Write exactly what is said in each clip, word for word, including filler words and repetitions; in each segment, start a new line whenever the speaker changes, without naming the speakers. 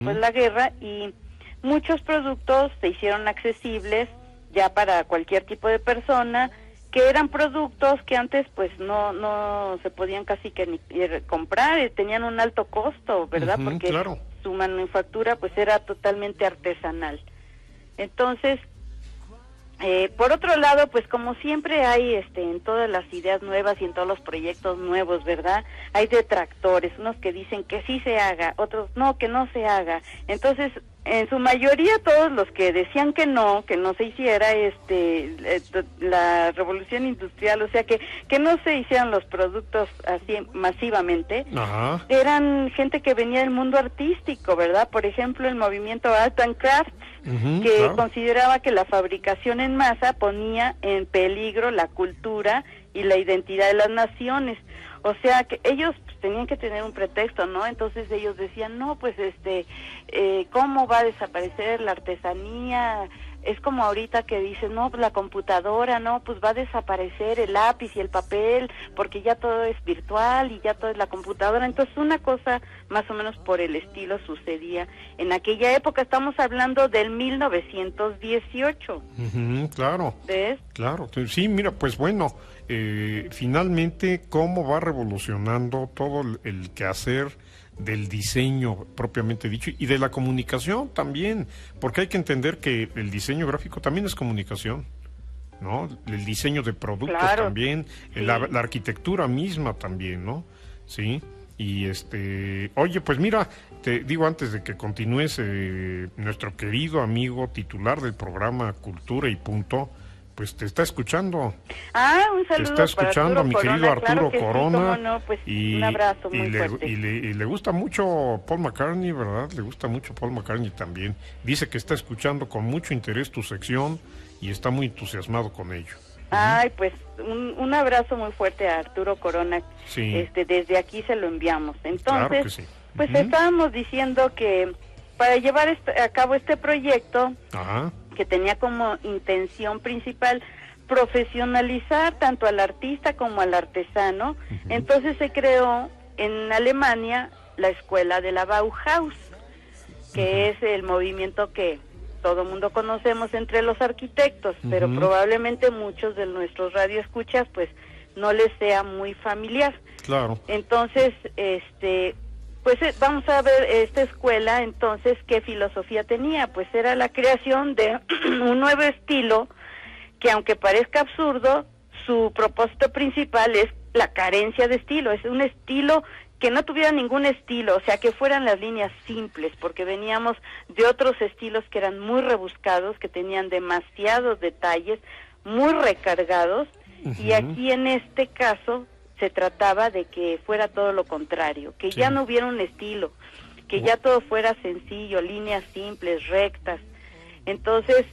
pues la guerra, y muchos productos se hicieron accesibles ya para cualquier tipo de persona, que eran productos que antes pues no no se podían casi que ni comprar, tenían un alto costo, ¿verdad?
Uh-huh,
porque
claro.
su manufactura pues era totalmente artesanal. Entonces, Eh, por otro lado, pues como siempre hay este en todas las ideas nuevas y en todos los proyectos nuevos, ¿verdad? Hay detractores, unos que dicen que sí se haga, otros no, que no se haga. Entonces, en su mayoría todos los que decían que no, que no se hiciera este eh, la revolución industrial, o sea, que que no se hicieran los productos así masivamente,
Ajá.
eran gente que venía del mundo artístico, ¿verdad? Por ejemplo, el movimiento Art and Crafts,
Uh-huh,
que
claro.
consideraba que la fabricación en masa ponía en peligro la cultura y la identidad de las naciones. O sea, que ellos pues, tenían que tener un pretexto, ¿no? Entonces ellos decían, no, pues, este, eh, ¿cómo va a desaparecer la artesanía? Es como ahorita que dicen, no, pues la computadora, no, pues va a desaparecer el lápiz y el papel, porque ya todo es virtual y ya todo es la computadora. Entonces una cosa más o menos por el estilo sucedía en aquella época. Estamos hablando del mil novecientos dieciocho.
Uh-huh, claro.
¿Ves?
Claro, sí, mira, pues bueno, eh, finalmente cómo va revolucionando todo el, el quehacer del diseño propiamente dicho y de la comunicación también, porque hay que entender que el diseño gráfico también es comunicación, ¿no? El diseño de productos
Claro,
también,
sí.
la, la arquitectura misma también, ¿no? Sí, y este, oye, pues mira, te digo antes de que continúes, eh, nuestro querido amigo titular del programa Cultura y Punto, pues te está escuchando.
Ah, un
Te
saludo
está escuchando
para
a mi
Arturo
querido
Corona,
Arturo
claro que
Corona.
sí, cómo no, pues
y,
un abrazo muy
y le,
fuerte.
y, le, y le gusta mucho Paul McCartney, ¿verdad? Le gusta mucho Paul McCartney también. Dice que está escuchando con mucho interés tu sección y está muy entusiasmado con ello.
Ay, pues un, un abrazo muy fuerte a Arturo Corona.
Sí.
Este, desde aquí se lo enviamos. Entonces,
Claro que sí.
pues
Uh-huh.
estábamos diciendo que para llevar este, a cabo este proyecto,
Ajá.
que tenía como intención principal profesionalizar tanto al artista como al artesano,
Uh-huh.
entonces se creó en Alemania la escuela de la Bauhaus, que
Uh-huh.
es el movimiento que todo mundo conocemos entre los arquitectos,
Uh-huh.
pero probablemente muchos de nuestros radioescuchas pues no les sea muy familiar.
Claro.
Entonces, este, pues eh, vamos a ver esta escuela, entonces, ¿qué filosofía tenía? Pues era la creación de un nuevo estilo que, aunque parezca absurdo, su propósito principal es la carencia de estilo, es un estilo que no tuviera ningún estilo, o sea, que fueran las líneas simples, porque veníamos de otros estilos que eran muy rebuscados, que tenían demasiados detalles, muy recargados, uh-huh. y aquí en este caso se trataba de que fuera todo lo contrario, que sí. ya no hubiera un estilo, que uh-huh. ya todo fuera sencillo, líneas simples, rectas. Entonces,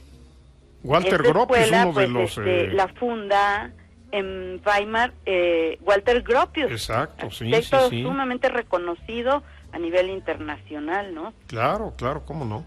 Walter Gropius,
escuela,
uno
pues,
de los...
este,
eh...
la funda en Weimar, eh, Walter Gropius.
Exacto, sí,
arquitecto
sí, sí.
sumamente reconocido a nivel internacional, ¿no?
Claro, claro, cómo no.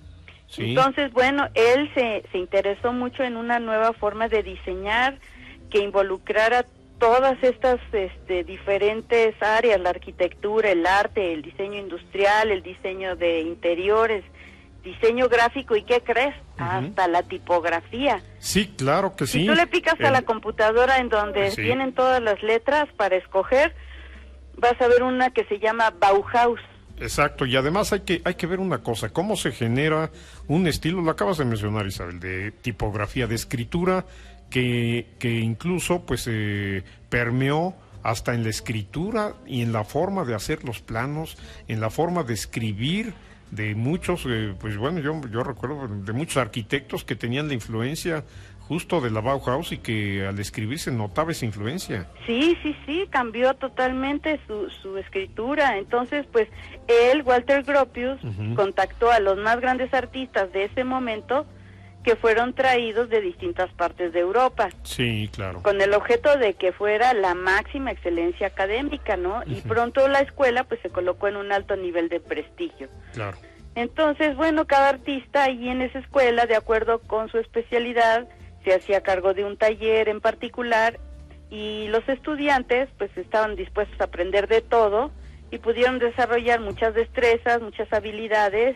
Sí.
Entonces, bueno, él se, se interesó mucho en una nueva forma de diseñar que involucrara todas estas este, diferentes áreas, la arquitectura, el arte, el diseño industrial, el diseño de interiores, diseño gráfico, ¿y qué crees? Uh-huh. Hasta la tipografía.
Sí, claro que sí.
Si tú le picas el... a la computadora en donde sí. vienen todas las letras para escoger, vas a ver una que se llama Bauhaus.
Exacto, y además hay que hay que ver una cosa, cómo se genera un estilo, lo acabas de mencionar, Isabel, de tipografía, de escritura, que, que incluso pues eh, permeó hasta en la escritura y en la forma de hacer los planos, en la forma de escribir de muchos, eh, pues bueno, yo, yo recuerdo de muchos arquitectos que tenían la influencia justo de la Bauhaus y que al escribir se notaba esa influencia.
Sí, sí, sí, cambió totalmente su, su escritura. Entonces, pues, él, Walter Gropius, uh-huh. contactó a los más grandes artistas de ese momento que fueron traídos de distintas partes de Europa.
Sí, claro.
Con el objeto de que fuera la máxima excelencia académica, ¿no? Uh-huh. Y pronto la escuela, pues, se colocó en un alto nivel de prestigio.
Claro.
Entonces, bueno, cada artista ahí en esa escuela, de acuerdo con su especialidad, se hacía cargo de un taller en particular y los estudiantes pues estaban dispuestos a aprender de todo y pudieron desarrollar muchas destrezas, muchas habilidades